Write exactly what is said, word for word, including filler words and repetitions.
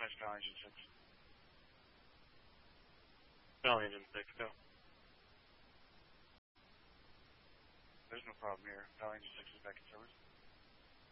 Nice, Valley Engine six. Valley Engine six, go. There's no problem here. Valley Engine six is back in service.